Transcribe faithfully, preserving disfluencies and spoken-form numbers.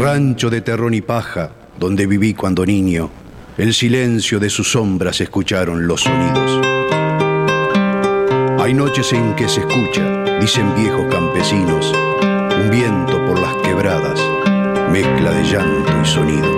rancho de terrón y paja, donde viví cuando niño, el silencio de sus sombras escucharon los sonidos. Hay noches en que se escucha, dicen viejos campesinos, un viento por las quebradas, mezcla de llanto y sonido.